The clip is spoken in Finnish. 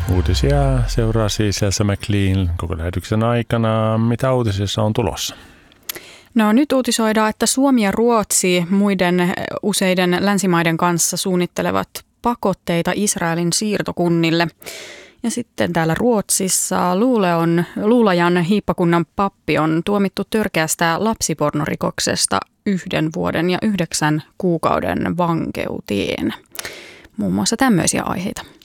Uutisia seuraa siis Elsa McLean koko lähetyksen aikana. Mitä uutisissa on tulossa? No nyt uutisoidaan, että Suomi ja Ruotsi muiden useiden länsimaiden kanssa suunnittelevat pakotteita Israelin siirtokunnille. Ja sitten täällä Ruotsissa Luulajan hiippakunnan pappi on tuomittu törkeästä lapsipornorikoksesta 1 vuoden ja 9 kuukauden vankeuteen. Muun muassa tämmöisiä aiheita.